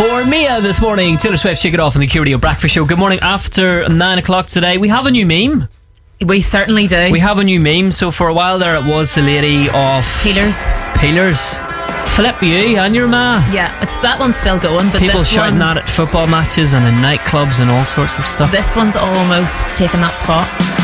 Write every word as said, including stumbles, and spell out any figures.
For Mia this morning, Taylor Swift, Shake It Off on the Q Radio Breakfast Show. Good morning. After nine o'clock today, we have a new meme. We certainly do. We have a new meme. So for a while there, it was the lady of Peelers. Peelers. Flip you and your ma. Yeah, it's that one's still going. But people this shouting one, that at football matches and in nightclubs and all sorts of stuff. This one's almost taken that spot.